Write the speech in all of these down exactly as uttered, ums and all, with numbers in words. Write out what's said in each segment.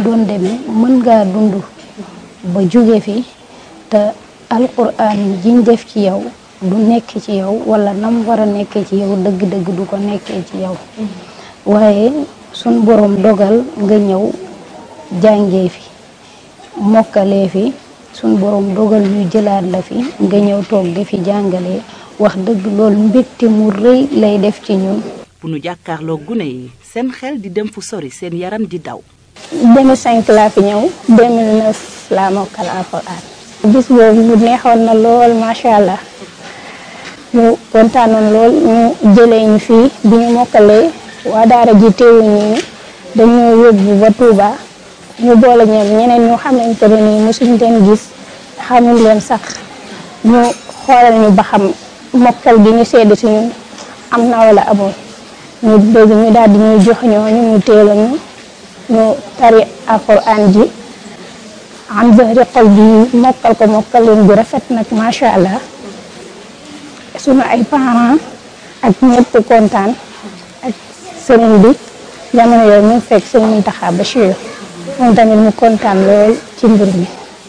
doon demee mën ngaa dund ba jóge fi te alquran jiñ def ci yow du nekk ci yow wala nam war a nekkee ci yow dëgg-dëgg du ko nekkee ci yow waaye sun borom dogal nga ñëw jàngee fi mokkalee fi sun borom dogal ñu jëlaat la fi nga ñëw toog di fi jàngalee wax dëgg loolu mbégte mu rëy lay def ci ñun. bu nu jàkkaarloo gune yi seen xel di dem fu sori seen yaram di daw. deux mille cinq laa fi ñëw deux mille neuf laa mokkal alxuraan. bis boobu mu neexoon na lool macha allah ñu kontaanoon lool ñu jëlee ñu fii bi ñu mokkalee waa daara ji teewuñu dañoo yóbbu ba Touba ñu boole ñoom ñeneen ñu xamante ne nii mosuñ leen gis xamul leen sax ñu xoolal ñu ba xam mokkal bi ñu sedd si ñun am na wala amul ñu dégg ñu daal di ñuy jox ñooñu ñu teel a ñu ñu tari alxuraan ji am zahri xol bi mokkal ko mokkal leen bu rafet nag macha allah sunu ay parents ak ñëpp kontaan ak sëriñ bi jamono yooyu mu fekk sëriñ Mountakha Bachir moom tamit mu kontaan lool ci mbir mi.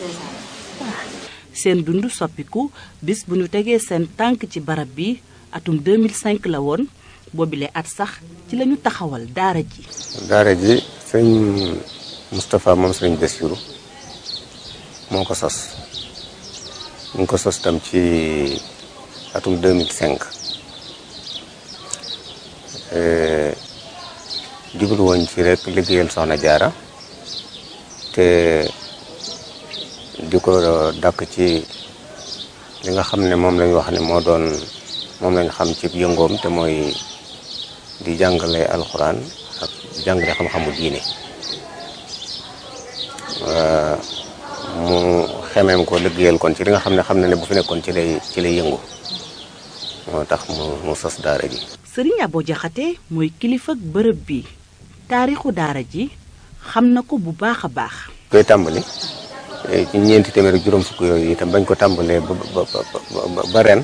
seen dund soppiku bis bu ñu tegee seen tànk ci barab bi atum deux mille cinq la woon boobile at sax ci la ñu taxawal daara ji. daara ji sëñ Moustapha moom sëriñ Bassirou moo ko sos ñu ngi ko sos tam ci atum deux mille cinq jublu woon ci rek liggéeyal Soxna Jaara te di ko dàkk ci li nga xam ne moom lañ wax ne moo doon moom lañ xam ci yëngoom te mooy di jàngale alxuraan ak jàngale xam-xamu diine mu xemeem ko liggéeyal kon ci li nga xam ne xam na ne bu fi nekkoon ci lay ci lay yëngu moo tax mu mu sos daara ji. Sëriñ Abo Jaxate mooy kilifa bërëb bi taarixu daara ji xam na ko bu baax a baax. koy tàmbali ci ñeenti téeméer ak juróom fukk yooyu itam bañ ko tàmbalee ba ba ba ren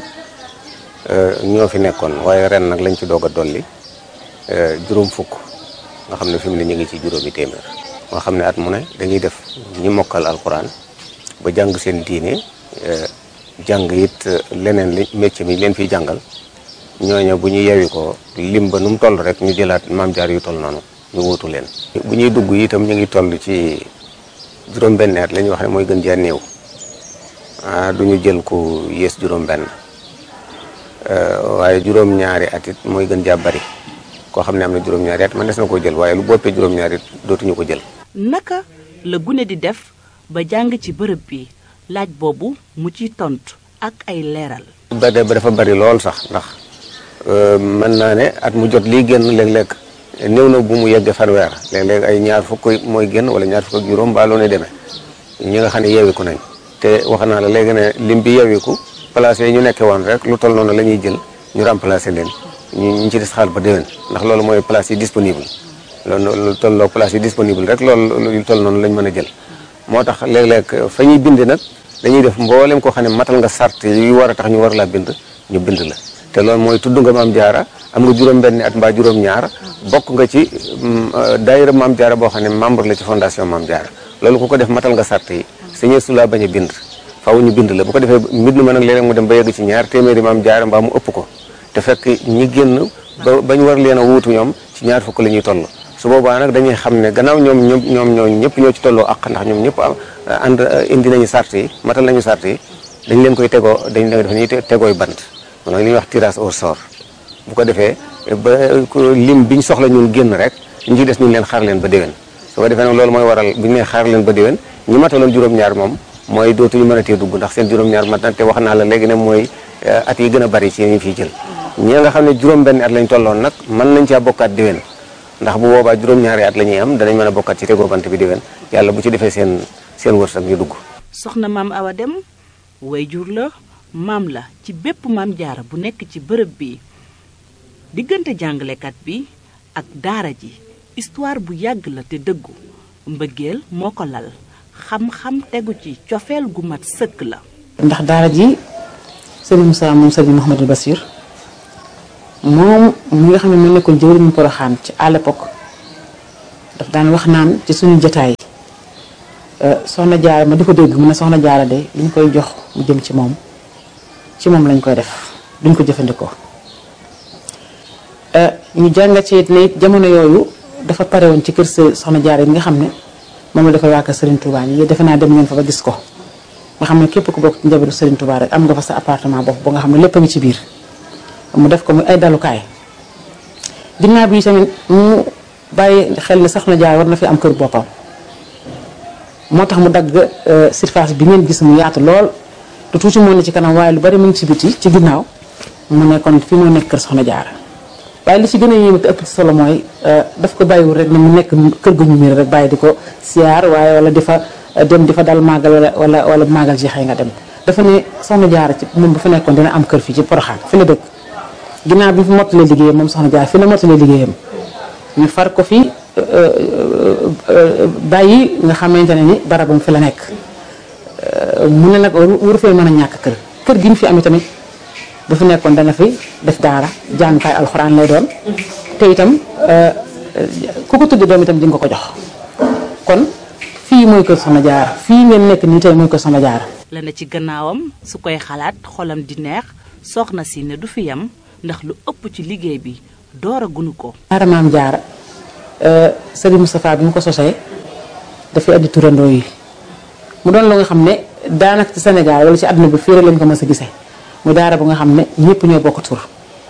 ñoo fi nekkoon waaye ren nag lañ ci doog a dolli juróom fukk nga xam ne fi mu ne ñu ngi ci juróomi téeméer. nga xam ne at mu ne dañuy def ñi mokkal alxuraan ba jàng seen diine jàng it leneen li métier mi leen fiy jàngal ñooñu bu ñu yewi ko lim ba nu mu toll rek ñu jëlaat maam jaar yu toll noonu ñu wuutu leen. bu ñuy dugg itam ñu ngi toll ci juróom-benn at la ñuy wax ne mooy gën jaa néew ah du ñu jël ku yées juróom-benn waaye juróom-ñaari at it mooy gën jaa bari koo xam ne am na juróom-ñaari at man des na koo jël waaye lu boppee juróom-ñaari it dootuñu ko jël. naka la gune di def ba jàng ci bërëb bi laaj boobu mu ciy tontu ak ay leeral. ba de ba dafa bari lool sax ndax mën naa ne at mu jot lii génn léeg-léeg néew na bu mu yeggee fanweer léeg-léeg ay ñaar fukk mooy génn wala ñaar fukk ak juróom ba loo ne demee ñi nga xam ne yeewiku nañ te wax naa la léegi ne lim bi yeewiku place yi ñu nekkee woon rek lu toll noonu la ñuy jël ñu remplacer leen ñu ñu ci des xaal ba déwén ndax loolu mooy place yi disponible loolu lu tolloo place yi disponible rek loolu lu toll noonu lañ mën a jël moo tax léeg-léeg fa ñuy bind nag dañuy def mboolem koo xam ne matal nga sart yu war a tax ñu war laa bind ñu bind la te loolu mooy tudd nga maam jaara am nga juróom-benni at mbaa juróom-ñaar bokk nga ci daayira maam jaara boo xam ne membre la ci fondation maam jaara loolu ku ko def matal nga sart yi sañee su laa bañ a bind faaw ñu bind la bu ko defee mbind ma nag léeg-léeg mu dem ba yegg ci ñaar téeméeri maam jaara mbaa mu ëpp ko te fekk ñi génn ba bañ war leen a wuutu ñoom ci ñaar fukk la ñuy toll su boobaa nag dañuy xam ne gannaaw ñoom ñoom ñoom ñoo ñëpp ñoo ci tolloo ak ndax ñoom ñëpp ànd indi nañu sart yi matal nañu sart yi dañ leen koy tegoo dañ leen def ñuy tegooy bant mooy li ñuy wax tirage au sort bu ko defee ba lim biñ soxla ñun génn rek ñu ci des ñu leen xaar leen ba déwén su ko defee nag loolu mooy waral bu ñu nee xaar leen ba déwén ñi mataloon juróom-ñaar moom mooy dootuñu mën a tee dugg ndax seen juróom-ñaar mat na te wax naa la léegi ne mooy at yi gën a bari ci ñu fiy jël ñi nga xam ne juróom-benn at lañ tolloon nag mën nañ caa bokkaat déwén ndax bu boobaa juróom-ñaari at la ñuy am danañ mën a bokkaat ci tegoo bant bi déwén yàlla bu ci defee seen seen wërsëg ñu dugg. soxna maam Awa Dem wayjur la maam la ci bépp maam jaara bu nekk ci bërëb bi diggante jàngalekat bi ak daara ji histoire bu yàgg la te dëggu mbëggeel moo ko lal xam-xam tegu ci cofeel gu mat sëkk la. ndax daara ji sëriñ Moussa moom sëriñ Mouhamadou Bassir moom mi nga xam ne moo nekkoon jëwriñu Poroxaan ci à l'époque daf daan wax naan ci suñu jotaay soxna jaara ma di ko dégg mu ne soxna jaara de li ñu koy jox mu jëm ci moom ci moom lañ koy def duñ ko jëfandikoo ñu jàngat ci it ne jamono yooyu dafa pare woon ci kër soxna jaara yi nga xam ne moom la dafa waa kër Serigne Touba ñi defe naa dem ngeen fa ba gis ko nga xam ne képp ku bokk ci njabootu Serigne Touba rek am nga fa sa appartement bopp ba nga xam ne lépp a ngi ci biir mu def ko muy ay dalukaay ginnaaw bi tamit mu bàyyi xel ne soxna jaara war na fi am kër boppam moo tax mu dagg surface bi ngeen gis mu yaatu lool lu tuuti moo ne ci kanam waaye lu bari mu ngi ci biti ci ginnaaw mu nekkoon fi moo nekk kër soxna jaara waaye li ci gën a yéeme te ëpp ci solo mooy daf ko bàyyiwul rek ne mu nekk kër gu ñu miir rek bàyyi di ko siyaar waaye wala di fa dem di fa dal màggal wala wala wala màggal jeexee nga dem dafa ne soxna jaara ci moom bu fa nekkoon dina am kër fii ci Porokhane fi la dëkk ginnaaw bi fi mottalee liggéeyam moom soxna jaara fi la mottalee liggéeyam ñu far ko fi bàyyi nga xamante ne ni barabam fi la nekk mu ne nag waru fee mën a ñàkk kër kër gi ñu fi amee tamit bu fi nekkoon dana fi def daara jàngukaay alxuraan lay doon te itam ku ko tuddi doom itam di nga ko jox kon fii mooy kër soxna jaara fii ngeen nekk nii tey mooy kër soxna jaara la na ci gannaawam su koy xalaat xolam di neex soxna si ne du fi yam ndax lu ëpp ci liggéey bi door a gunu ko daara maam jaara Serigne Moustapha bi mu ko sosee dafay andi turandoo yi mu doon lu nga xam ne daanaka ci Sénégal wala ci àdduna bi fii rek lañ ko mës a gisee mu daara bu nga xam ne ñëpp ñoo bokk tur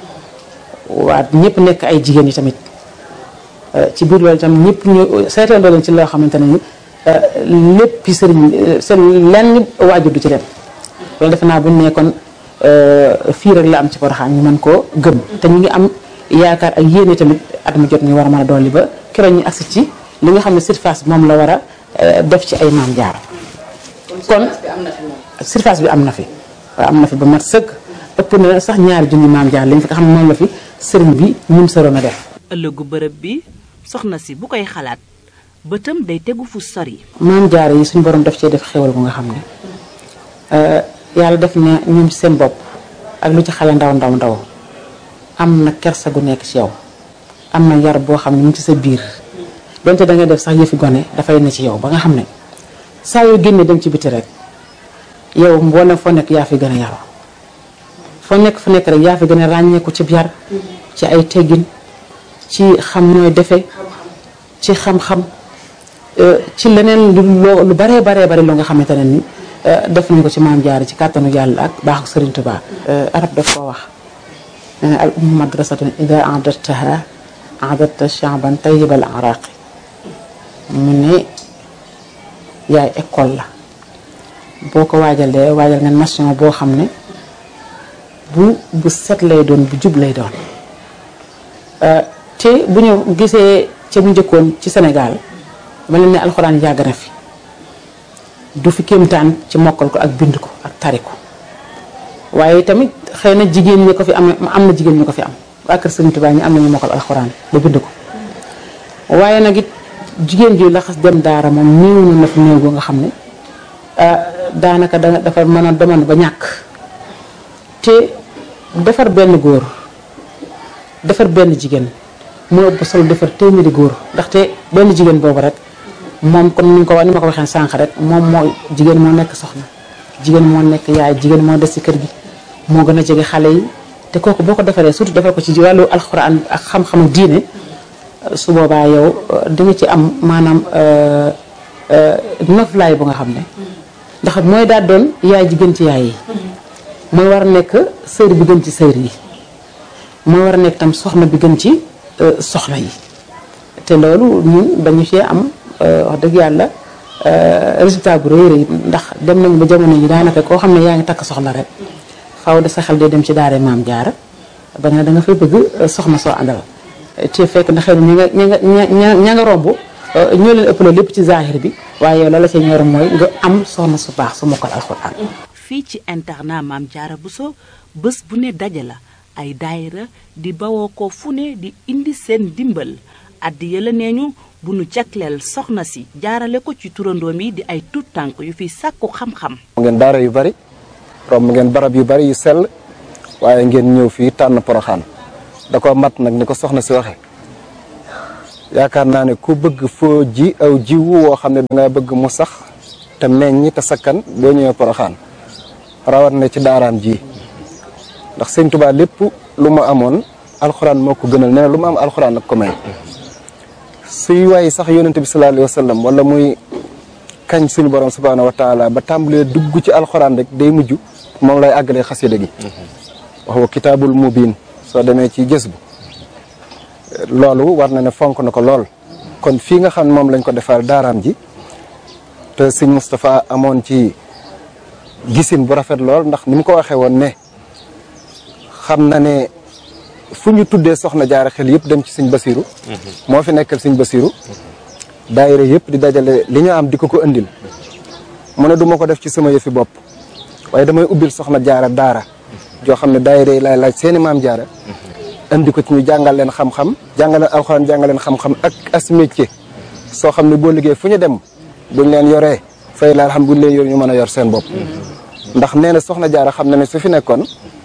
waa ñëpp nekk ay jigéen yi tamit ci biir loolu itam ñëpp ñu seetandoo leen ci loo xamante ne ni lépp sëriñ seen lenn waajur du ci dem loolu defe naa bu ñu nekkoon fii rek la am ci Porokhane ñu mën koo gëm te ñu ngi am yaakaar ak yéene tamit at mu jot ñu war a mën a dolli ba keroog ñu agsi ci li nga xam ne surface bi moom la war a def ci ay maam jaara kon surface bi am na fi waaw am na fi ba mat sëkk ëpp na sax ñaari junni maam jaara lañ fi nga xam ne moom la fi sëriñ bi ñum sëroon a def ëllëgu bërëb bi soxna si bu koy xalaat bëtam day tegu fu sori maam jaara yi suñu borom def cee def xéwal bu nga xam ne yàlla def na ñoom ci seen bopp ak lu ci xale ndaw ndaw ndaw am na kersa gu nekk ci yow am na yar boo xam ne mu ci sa biir donte da ngay def sax yëfi gone dafay ne ci yow ba nga xam ne saa yoo génnee dem ci biti rek yow mboolem foo nekk yaa fi gën a yaru foo nekk fu nekk rek yaa fi gën a ràññeeku ci yar ci ay teggin ci xam nooy defe ci xam-xam ci leneen lu lu baree baree bari loo nga xamante ne ni def nañ ko ci maam jaara ci kàttanu yàlla ak baaxu Sëriñ Tuubaa arab daf koo wax nee na al ummu madrasatun ida a'dadtaha a'dadta sha'ban tayyibal araqi mu ne yaay école la boo ko waajalee waajal nga nation boo xam ne bu bu set lay doon bu jub lay doon te bu ñu gisee ca bu njëkkoon ci Sénégal ma leen ne alxuraan yàgg na fi du fi kéemtaan ci mokkal ko ak bind ko ak tari ko waaye tamit xëy na jigéen ñi ko fi am am na jigéen ñi ko fi am waa kër Sëriñ Tuubaa ñi am nañu mokkal alxuraan ba bind ko waaye nag it jigéen ji laxas dem daara moom néew na fi néew goo nga xam ne daanaka da dafa mën a demoon ba ñàkk te defar benn góor defar benn jigéen moo ëpp solo defar téeméeri góor ndaxte benn jigéen boobu rek moom comme ni nga ko wax ni ma ko waxee sànq rek moom moo jigéen moo nekk soxna jigéen moo nekk yaay jigéen moo des ci kër gi moo gën a jege xale yi te kooku boo ko defaree surtout defar ko ci wàllu alxuraan ak xam-xamu diine su boobaa yow di nga ci am maanaam noflaay bu nga xam ne ndax mooy daal doon yaay ji gën ci yaay yi mooy war a nekk sër bi gën ci sër yi mooy war a nekk tam soxna bi gën ci soxna yi te loolu ñun dañu cee am wax dëgg yàlla résultat bu rëy rëy ndax dem nañu ba jamono yi daanaka koo xam ne yaa ngi takk soxna rek faaw de sa xel dee dem ci daara maam jaara ba nga da nga fay bëgg soxna soo àndal te fekk na xëy na ña nga ña nga ña nga romb ñoo leen ëppale lépp ci zahir bi waaye yow la la see ñor mooy nga am soxna su baax su mokkal alxuraan. fii ci internat Maam Jaara Buso bés bu ne daje la ay daayira di bawoo ko fu ne di indi seen dimbal addi yëla nee ñu bu nu jagleel soxna si jaarale ko ci turandoom yi di ay tuut tànk yu fi sàkku xam-xam. ngeen daara yu bari romb ngeen barab yu bari yu sell waaye ngeen ñëw fii tànn Porokhane da ko mat nag ni ko soxna si waxe yaakaar naa ne ku bëgg foo ji aw jiwu woo xam ne danga bëgg mu sax te meññi te sakkan boo ñëwee Poroxaan rawat na ci daaraam ji ndax sëñ Tuubaa lépp lu mu amoon alxuraan moo ko gënal nee na lu mu am alxuraan nag ko may suy waay sax yonente bi sallallahu alayhi wa sallam wala muy kañ suñu borom subhaanahu wa taala ba tàmbalee dugg ci alxuraan rek day mujj moom lay àggalee xasida gi wax wa kitaabul mubiin soo demee ci gës bu loolu war na ne fonk na ko lool kon fii nga xam ne moom lañ ko defal daaraam ji te sëñ Moustapha amoon ci gisin bu rafet lool ndax ni mu ko waxee woon ne xam na ne fu ñu tuddee soxna jaara xel yëpp dem ci sëñ Basiru moo fi nekkal sëñ Basiru daayira yëpp di dajale li ñu am di ko ko indil mu ne du ma ko def ci sama yëfi bopp waaye damay ubbil soxna jaara daara joo xam ne daayira yi laay laaj seeni maam jaara indi ko ci ñu jàngal leen xam-xam jàngal leen alxuraan jàngal leen xam-xam ak as métier soo xam ne boo liggéey fu ñu dem buñ leen yoree fay la xam buñ leen yor ñu mën a yor seen bopp ndax nee na soxna jaara xam na ne su fi nekkoon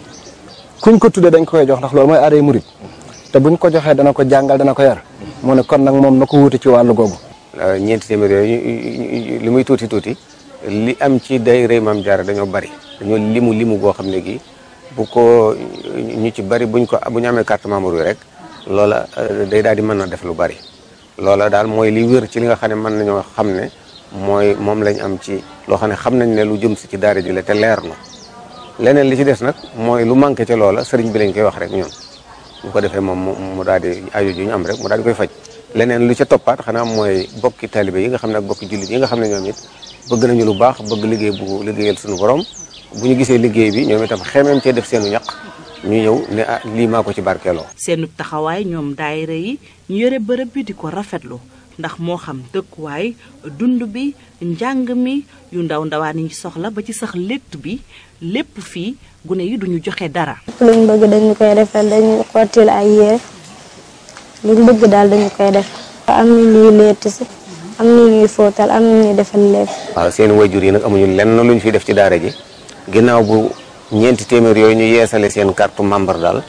kuñ ko tuddee dañ ko koy jox ndax loolu mooy aaday murit te buñ ko joxee dana ko jàngal dana ko yar mu ne kon nag moom na ko wuute ci wàllu googu ñeenti téeméer yooyu li muy tuuti tuuti li am ci day rëy maam jaara dañoo bari dañoo limu limu goo xam ne gi bu ko ñu ci bari buñ ko bu ñu amee carte membre yi rek loola day daal di mën na def lu bari loola daal mooy li wér ci li nga xam ne mën nañoo xam ne mooy moom lañ am ci loo xam ne xam nañ ne lu jëm si ci daara ji la te leer na leneen li ci des nag mooy lu manqué ci loola sëriñ bi lañ koy wax rek ñun bu ko defee moom mu daal di aju ji ñu am rek mu daal di koy faj leneen lu ca toppaat xanaa mooy bokki talibé yi nga xam ne ak bokki jullit yi nga xam ne ñoom it bëgg nañu lu baax bëgg liggéey bu liggéeyal suñu borom bu ñu gisee liggéey bi ñoom itam xemeem cee def seenu ñaq ñu ñëw ne ah lii maa ko ci barkeeloo. seenu taxawaay ñoom daayira yi ñu yore bërëb bi di ko rafetlu ndax moo xam dëkkuwaay dund bi njàng mi yu ndaw ndawaan yi soxla ba ci sax létt bi lépp fii gune yi duñu joxe dara. luñ bëgg dañu koy defal dañu xottil ay yére luñ bëgg daal dañu koy def am na ñuy letti si am na ñuy fóotal am na ñuy defal lépp. waaw seen wayjur yi nag amuñu lenn luñ fi def ci daara ji ginnaaw bu ñeenti téeméer yooyu ñu yeesale seen carte membre daal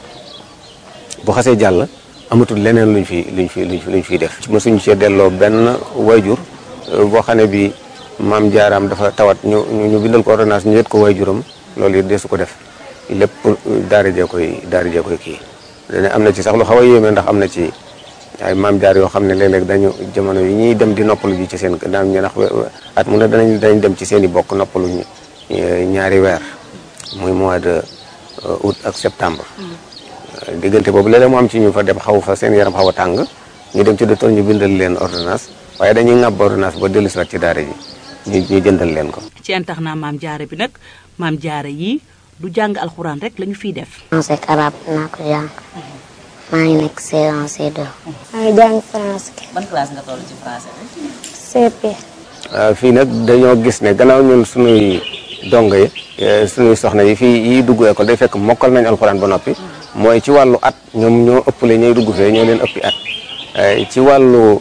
bu xasee jàll amatul leneen luñ fi luñ fi luñ fi luñ fiy def. mosuñ cee delloo benn wayjur boo xam ne bi maam jaaraam dafa tawat ñu ñu bindal ko ordonnance ñu yët ko wayjuram loolu it deesu ko def lépp daara jee koy daara jee koy kii. dana am na ci sax lu xaw a yéeme ndax am na ci ay maam jaar yoo xam ne léeg-léeg dañu jamono yi ñuy dem di noppalu ji ci seen daan ñu ndax at mu ne danañ danañ dem ci seen i bokk noppalu ñaari weer muy mois de août ak septembre. diggante boobu léeg-léeg mu am ci ñu fa dem xaw fa seen yaram xaw a tàng ñu dem ci docteur ñu bindal leen ordonnance waaye dañuy ŋàbb ordonnance ba dellu si waat ci daara ji ñu ñu jëndal leen ko. ci internat maam jaara bi nag maam jaara yi du jàng alxuraan rek lañu fiy def. français ak arabe naa ko jàng maa ngi nekk C un C deux. maa ngi jàng français. ban classe nga toll ci français bi. C P. fii nag dañoo gis ne gannaaw ñun suñuy dongo yi suñuy soxna yi fii yi dugg école day fekk mokkal nañu alxuraan ba noppi mooy ci wàllu at ñoom ñoo ëppale ñooy dugg fee ñoo leen ëppi at ci wàllu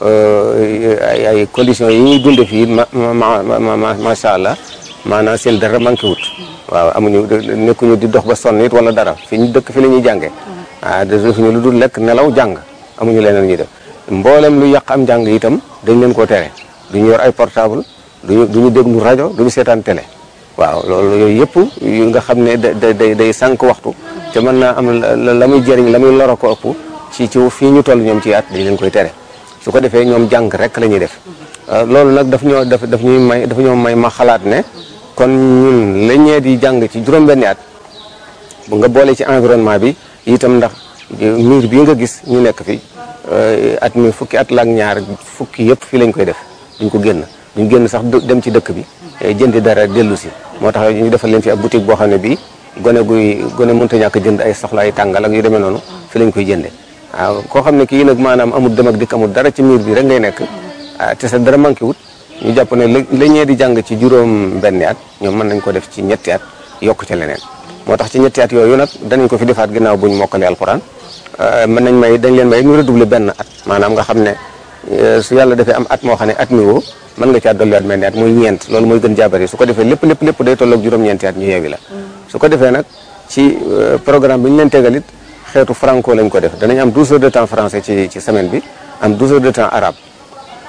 ay ay conditions yi ñuy dunde fii ma ma macha allah maanaam seen dara manqué wut. waaw amuñu nekkuñu di dox ba sonn it wala dara fi ñu dëkk fi la ñuy jàngee ah defuñu lu dul lekk nelaw jàng amuñu leneen ñuy def mboolem lu yàq am jàng itam dañ leen koo tere duñu yor ay portable duñu duñu déglu rajo duñu seetaan télé waaw loolu yooyu yëpp yu nga xam ne da day day sànq waxtu te mën naa am la muy jëriñ la muy loro ko ëpp ci ci fii ñu toll ñoom ci at dañ leen koy tere su ko defee ñoom jàng rek la ñuy def loolu nag daf ñoo daf daf ñuy may dafa ñoo may ma xalaat ne kon ñun la ñee di jàng ci juróom-benni at bu nga boole ci environnement bi itam ndax miir bii nga gis ñu nekk fi at mi fukki at la ak ñaar fukki yëpp fii lañ koy def duñ ko génn duñ génn sax dem ci dëkk bi jëndi dara dellu si moo tax ñu defal leen fi ab boutique boo xam ne bii gone guy gone mënta ñàkk jënd ay soxla ay tàngal ak yu demee noonu fi lañ koy jënde waaw koo xam ne kii nag maanaam amul dem ak dikk amul dara ci miir bi rek ngay nekk te sa dara manqué wut ñu jàpp ne la ñee di jàng ci juróom benni at ñoom mën nañ ko def ci ñetti at yokk ca leneen moo tax ci ñetti at yooyu nag danañ ko fi defaat ginnaaw buñ mokkalee alxuraan mën nañ may dañ leen may ñu redoubler benn at maanaam nga xam ne su yàlla defee am at moo xam ne at mi woo mën nga caa dolliwaat benn at muy ñeent loolu mooy gën jaabari su ko defee lépp lépp lépp day tolloog juróom-ñeenti at ñu yeewi la su ko defee nag ci programme bi ñu leen tegal it xeetu franco lañ ko def danañ am douze heures de temps français ci ci semaine bi am douze heures de temps arabe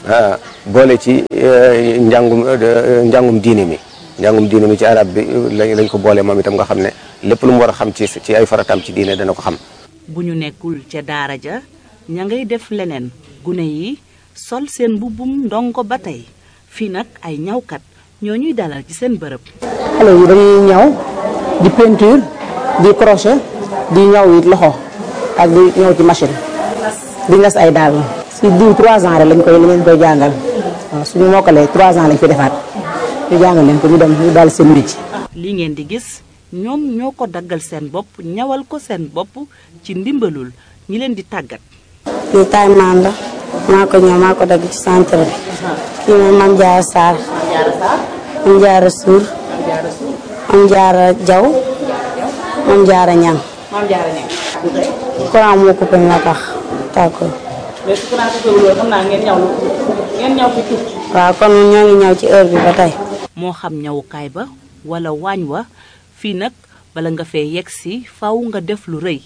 boole ci njàngum njàngum diine mi njàngum diine mi ci arab bi lañ ko boole moom itam nga xam ne lépp lu mu war a xam ci ci ay farataam ci diine dana ko xam. bu ñu nekkul ca daara ja ña ngay def leneen gune yi sol seen mbubbum ndongo ba tey fii nag ay ñawkat ñoo ñuy dalal ci seen bërëb. xale yi dañuy ñaw di peinture di crochet di ñaw it loxo ak di ñaw ci machine di ngas ay daal si diw trois ans rek lañ koy lañ koy jàngal waaw suñu mokkalee trois ans lañ fi defaat ñu jàngal leen ko ñu dem ñu daal seen métier. li ngeen di gis ñoom ñoo ko daggal seen bopp ñawal ko seen bopp ci ndimbalul ñi leen di tàggat. lii taay maan la maa ko ñëw maa ko dagg ci centre bi. kii mooy Mame Diarra Sarr. Mame Diarra Sour. Mame Diarra Diaw. Mame Diarra Niang. Mame Diarra Niang. courant moo coupé nga tax tàggoo. mais su courant coupé wu loolu xam naa ngeen ñaw ngeen ñaw fi tuuti. waaw kon ñoo ngi ñaw ci heure bi ba tey. moo xam ñawukaay ba wala waañ wa fii nag bala nga fee yegg si faw nga def lu rëy.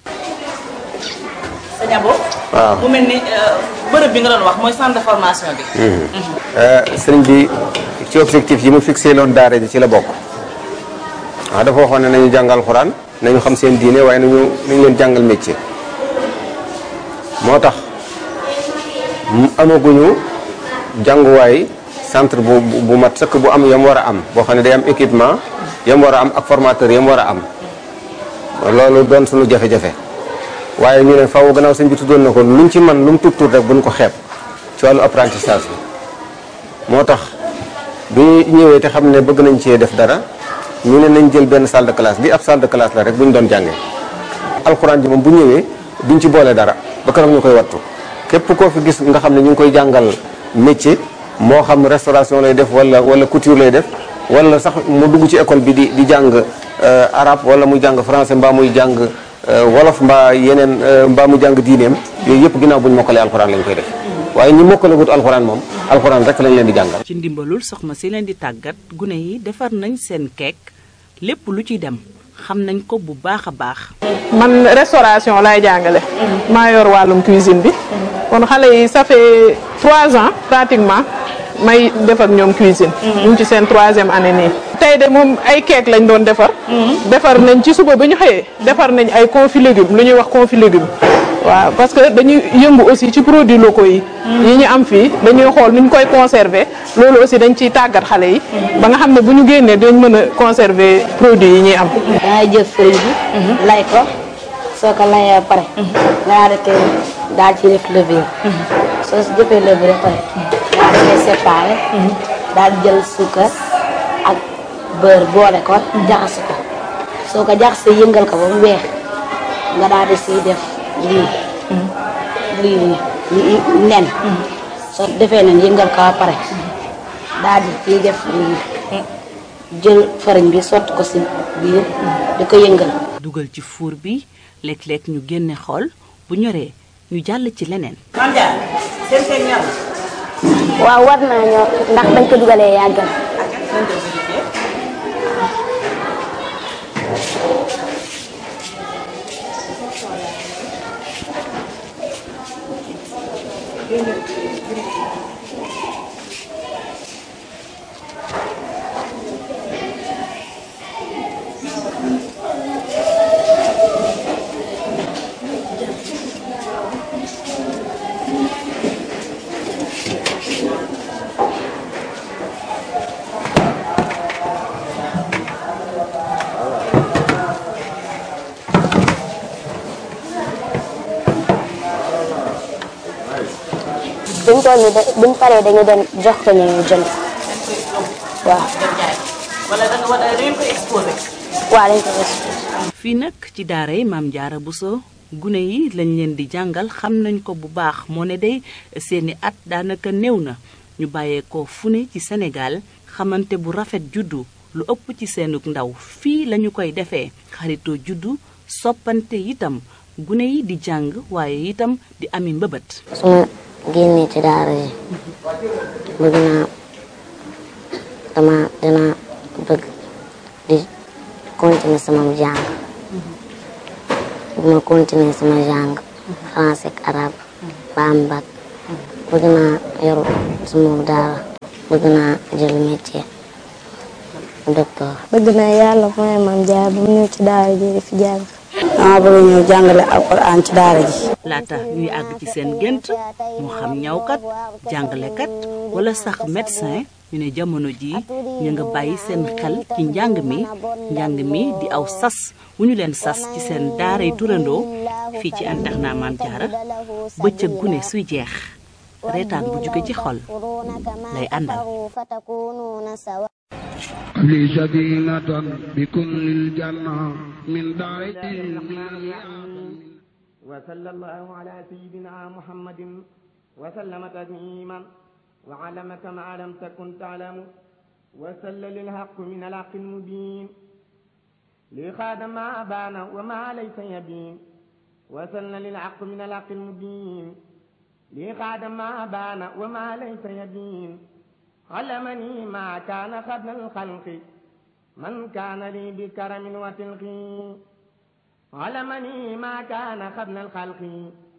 sëñ Abo. waaw mu mel ni bërëb bi nga doon wax mooy centre de formation bi. sëriñ bi ci objectif yi mu fixé loon daara ji ci la bokk waaw dafa waxoon ne nañu jàngal alxuraan nañu xam seen diine waaye nañu nañu leen jàngal métier moo tax amaguñu jànguwaay centre bu bu mat sëkk bu am yam war a am boo xam ne day am équipement yam war a am ak formateur yam war a am loolu doon suñu jafe-jafe waaye ñu ne faaw gannaaw sëñ bi tuddoon na ko luñ ci man lu mu tuut tuut rek buñ ko xeeb ci wàllu apprentissage bi moo tax bi ñëwee te xam ne bëgg nañ cee def dara ñu ne nañ jël benn salle de classe bi ab salle de classe la rek bu ñu doon jàngee alxuraan ji moom bu ñëwee duñ ci boole dara ba keroog ñu koy wattu képp koo fi gis nga xam ne ñu ngi koy jàngal métier moo xam restauration lay def wala wala couture lay def wala sax mu dugg ci école bi di di jàng arabe wala muy jàng français mbaa muy jàng wolof mbaa yeneen mbaa mu jàng diineem yooyu yëpp ginnaaw bu ñu mokkalee alxuraan lañ koy def waaye ñi mokkale wut alxuraan moom alxuraan rek lañ leen di jàngal. ci ndimbalul soxna si leen di tàggat gune yi defar nañ seen keek lépp lu ci dem xam nañ ko bu baax a baax. man restauration laay jàngale. maa yor wàllum cuisine bi. kon xale yi ça fait trois ans pratiquement may def ak ñoom cuisine. ñu ngi ci seen troisième année nii. tey de moom ay keek lañ doon defar. defar nañ ci suba ba ñu xëyee defar nañ ay confit légumes lu ñuy wax confit légumes. waaw parce que dañuy yëngu aussi ci produits locaux yi. yi ñu am fii dañuy xool nu ñu koy conserver loolu aussi dañ ciy tàggat xale yi. ba nga xam ne bu ñu génnee dañ mën a conserver produits yi ñuy am. dangay jël fëriñ bi. lay ko soo ko layee pare. nga daal di koy daal ci def levure. soo si jëfee levure pare. daal di koy séparé. daal di jël suukar ak beurre boole ko jaxase ko soo ko jaxasee yëngal ko ba mu weex nga daal di siy def. lii lii lii nen soo defee nen yëngal ko ba pare daal di ciy def lii jël fariñ bi sotti ko si biir di ko yëngal. dugal ci fuur bi léeg-léeg ñu génne xool bu ñoree ñu jàll ci leneen. Mame Diarra seen keek ñor. waaw war naa ñor ndax dañ ko dugalee yàggal. buñ toll nii buñ paree dañu dem jox ko ñu jënd waaw. wala da nga war a da ngeen koy exposé. waaw dañ koy exposé. fii nag ci daara yi Mame Diarra Bousso gune yi lañ leen di jàngal xam nañ ko bu baax moo ne day seeni at daanaka néew na ñu bàyyee ko fu ne ci Sénégal xamante bu rafet juddu lu ëpp ci seenug ndaw fii lañu koy defee xaritoo juddu soppante itam gune yi di jàng waaye itam di ami mbëbët. génne ci daara yi bëgg naa dama dina bëgg di continuer sama jàng bëgg ma continuer sama jàng français ak arabe ba am bac bëgg naa yor sama daara bëgg naa jël métier docteur. bëgg naa yàlla may Mame Diarra bu ñëw ci daara ji di fi jàng. dama bëgg ñëw jàngale alxuraan ci daara ji. laata ñuy àgg ci seen gént moo xam ñawkat jàngalekat wala sax médecin ñu ne jamono ji ñu nga bàyyi seen xel ci njàng mi njàng mi di aw sas wu ñu leen sas ci seen daaray turandoo fii ci internat Mame Diarra bëccëg gu ne suy jeex reetaan bu jóge ci xol lay àndal. li sadinatan bi kullil janna min daari wa sallallahu ala sayyidina muhammadin wa sallama tasliman wa allamaka ma lam takun ta'lamu wa sallal lil haqq min al haqqil mubin li khadama bana wa ma laysa yabin wa sallal lil haqq min al haqqil mubin li khadama bana wa ma laysa yabin علمني ما كان قبل الخلق من كان لي بكرم وتلقي علمني ما كان قبل الخلق